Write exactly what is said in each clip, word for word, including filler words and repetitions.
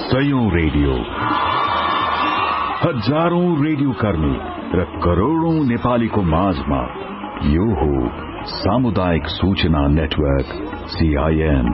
सयौं radio, हजारौं radio कर्मी र करोड़ौं नेपालीको माझमा यो हो सामुदायिक सूचना नेटवर्क सीआईएन।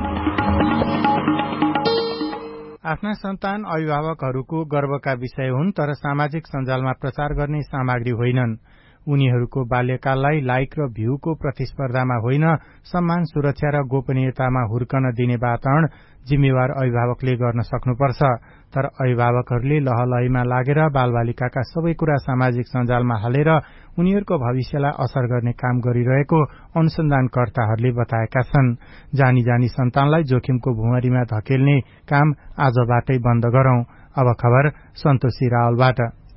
आफ्ना सन्तान अभिभावकहरूको गर्वका विषय हुन्, तर सामाजिक सञ्जालमा प्रचार गर्ने सामग्री होइनन्। उनीहरूको बाल्यकाललाई लाइक र भ्यूको प्रतिस्पर्धामा होइन, सम्मान, सुरक्षा र गोपनीयतामा हुर्कन दिने वातावरण जिम्मेवार अभिभावकले गर्न सक्नुपर्छ। तर अभिभावकहरूले लहलहीमा लागेर बालबालिकाका सबै कुरा सामाजिक सञ्जालमा हालेर उनीहरूको भविष्यलाई असर गर्ने काम गरिरहेको अनुसन्धानकर्ताहरूले बताएका छन्। जानी जानी सन्तानलाई जोखिमको भुमरीमा धकेल्ने काम आजबाटै बन्द गरौं। अब खबर सन्तोषी रावलबाट।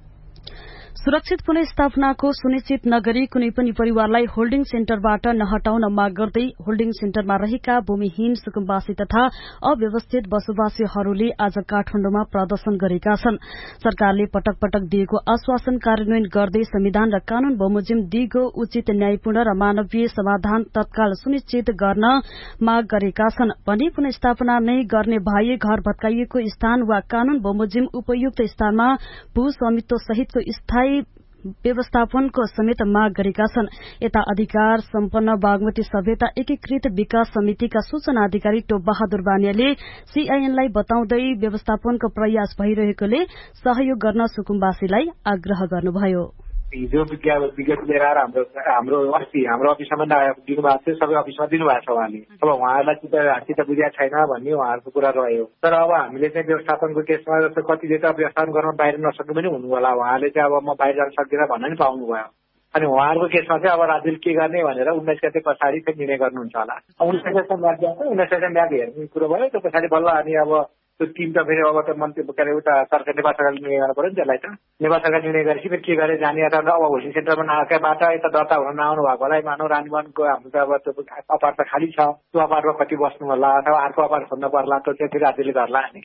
सुरक्षित पुनर्स्थापनाको सुनिश्चित नगरी कुनै पनि परिवारलाई होल्डिङ सेन्टरबाट नहटाउन माग गर्दै होल्डिङ सेन्टरमा रहेका भूमिहीन सुकुम्बासी तथा अव्यवस्थित बसोबासीहरूले आज काठमाडौँमा प्रदर्शन गरेका छन्। सरकारले पटक पटक दिएको आश्वासन कार्यान्वयन गर्दै संविधान र कानून बमोजिम दिगो उचित, न्यायपूर्ण र मानवीय समाधान तत्काल सुनिश्चित गर्न माग गरेका छन् भने पुनर्स्थापना नै गर्ने भए घर भत्काइएको स्थान वा कानून बमोजिम उपयुक्त स्थानमा भू स्वामित्व सहितको स्थायी व्यवस्थापनको समेत माग गरेका छन्। यता अधिकार सम्पन्न बागमती सभ्यता एकीकृत विकास समितिका सूचना अधिकारी टोप बहादुर बानियाले सीआईएनलाई बताउँदै व्यवस्थापनको प्रयास भइरहेकोले सहयोग गर्न सुकुम्बासीलाई आग्रह गर्नुभयो। हिजो विगत लिएर हाम्रो हाम्रो अस्ति हाम्रो अफिसमा दिनुभएको थियो, सबै अफिसमा दिनुभएको छ उहाँले। अब उहाँहरूलाई चित्त बुझिया छैन भन्ने उहाँहरूको कुरा रह्यो। तर अब हामीले चाहिँ व्यवस्थापनको केसमा कतिले त व्यवस्थापन गर्न बाहिर नसक्नु पनि हुनु होला। उहाँले चाहिँ अब म बाहिर जान सक्दिनँ भन्न नि पाउनुभयो। अनि उहाँहरूको केसमा चाहिँ अब राज्यले के गर्ने भनेर उन्नाइस गते पछाडि चाहिँ निर्णय गर्नुहुन्छ होला। उन्नाइस गते म्याच जान्छ, उन्नाइस गते म्याच हेर्ने कुरो भयो। त्यो पछाडि बल्ल अनि अब त्यो टिम त फेरि अब त मन्त्री के अरे उता सरकार नेपाल सरकारले निर्णय गर्नु पर्यो नि त्यसलाई त। नेपाल सरकार निर्णय गरेपछि फेरि के गरे जाने अथवा अब होल्डिङ सेन्टरमा नआएकाबाट यता दर्ता हुन नआउनु भएको होला। मानव रानीवनको हाम्रो त अब त्यो अपार्ट त खाली छ, त्यो अपार्टमा कति बस्नु होला अथवा अर्को अपार्ट खोज्न पर्ला, त्यो चाहिँ फेरि राज्यले गर्ला नि।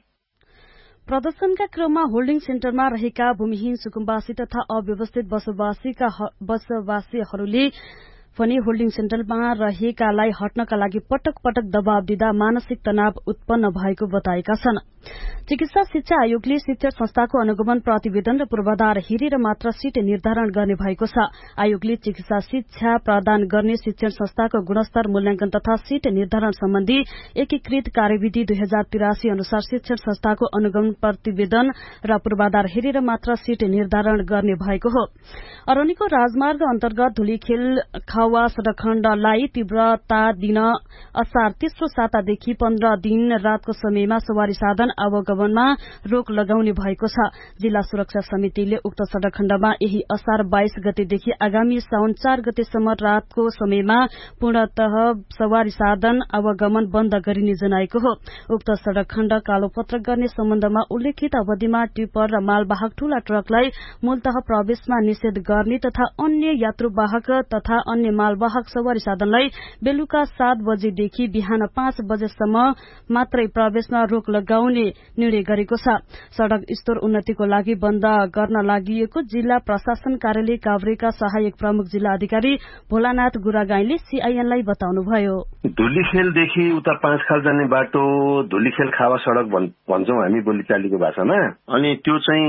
प्रदर्शनका क्रममा होल्डिङ सेन्टरमा रहेका भूमिहीन सुकुम्बासी तथा अव्यवस्थित बसोबासीका बसोबासीहरूले पनि होल्डिङ सेन्टरमा रहेकालाई हट्नका लागि पटक पटक दबाव दिँदा मानसिक तनाव उत्पन्न भएको बताएका छन्। चिकित्सा शिक्षा आयोगले शिक्षण संस्थाको अनुगमन प्रतिवेदन र पूर्वाधार हेरेर मात्र सीट निर्धारण गर्ने भएको छ। आयोगले चिकित्सा शिक्षा प्रदान गर्ने शिक्षण संस्थाको गुणस्तर मूल्याङ्कन तथा सीट निर्धारण सम्बन्धी एकीकृत कार्यविधि दुई हजार तिरासी अनुसार शिक्षण संस्थाको अनुगमन प्रतिवेदन र पूर्वाधार हेरेर मात्र सीट निर्धारण गर्ने भएको हो। अरनिको राजमार्ग अन्तर्गत धुलीखेल खावा सड़क खण्डलाई तीव्रता दिन असार तेस्रो सातादेखि पन्ध्र दिन रातको समयमा सवारी साधन आवागमनमा रोक लगाउने भएको छ। जिल्ला सुरक्षा समितिले उक्त सड़क खण्डमा यही असार बाइस गतेदेखि आगामी साउन चार गतेसम्म रातको समयमा पूर्णतः सवारी साधन आवागमन बन्द गरिने जनाएको हो। उक्त सड़क खण्ड कालोपत्र गर्ने सम्बन्धमा उल्लेखित अवधिमा टिप्पर र मालवाहक ठूला ट्रकलाई मूलतः प्रवेशमा निषेध गर्ने तथा अन्य यात्रुवाहक तथा अन्य मालवाहक सवारी साधनलाई बेलुका सात बजेदेखि बिहान पाँच बजेसम्म मात्रै प्रवेशमा रोक लगाउने निर्णय गरेको छ। सड़क स्तर उन्नतिको लागि बन्द गर्न लागि जिल्ला प्रशासन कार्यालय काभ्रेका सहायक प्रमुख जिल्ला अधिकारी भोलानाथ गुरागाईले सीआईएनलाई बताउनुभयो। धुलीखेलदेखि उता पाँच खाल जाने बाटो धुलीखेल खावा सड़क भन्छौं हामी बोलीचालीको भाषामा। अनि त्यो चाहिँ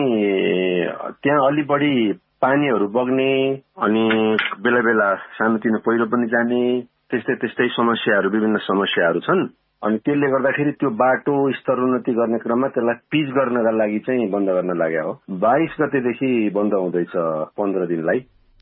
त्यहाँ अलि बढी पानीहरू बग्ने अनि बेला बेला सानोतिनो पहिरो पनि जाने त्यस्तै त्यस्तै समस्याहरू विभिन्न समस्याहरू छन्। अनि त्यसले गर्दाखेरि त्यो बाटो स्तर उन्नति गर्ने क्रममा त्यसलाई पिच गर्नका लागि चाहिँ बन्द गर्न लाग्यो हो। बाइस गतेदेखि बन्द हुँदैछ पन्ध्र दिनलाई।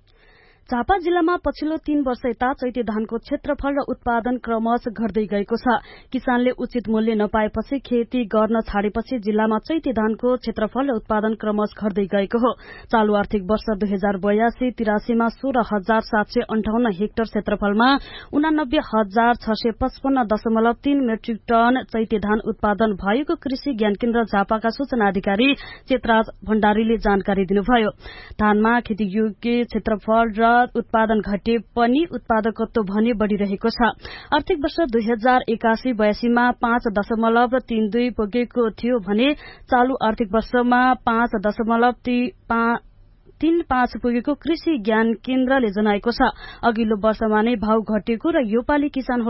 झापा जिल्लामा पछिल्लो तीन वर्ष यता चैते धानको क्षेत्रफल र उत्पादन क्रमशः घट्दै गएको छ। किसानले उचित मूल्य नपाएपछि खेती गर्न छाडेपछि जिल्लामा चैते धानको क्षेत्रफल र उत्पादन क्रमशः घट्दै गएको हो। चालू आर्थिक वर्ष दुई हजार बयासी तिरासीमा सोह्र हजार सात सय अन्ठाउन्न हेक्टर क्षेत्रफलमा उनानब्बे हजार छ सय पचपन्न दशमलव तीन मेट्रिक टन चैते धान उत्पादन भएको कृषि ज्ञान केन्द्र झापाका सूचना अधिकारी चेतराज भण्डारीले जानकारी दिनुभयो। धानमा खेतीयोग्य क्षेत्रफल र उत्पादन घटे पनि उत्पादकत्व भने बढ़िरहेको छ। आर्थिक वर्ष दुई हजार एकासी बयासीमा पाँच दशमलव तीन दुई पुगेको थियो भने चालू आर्थिक वर्षमा पाँच दशमलव तीन पाँच पुगेको कृषि ज्ञान केन्द्रले जनाएको छ। अघिल्लो वर्षमा नै भाव घटेको र योपालि किसान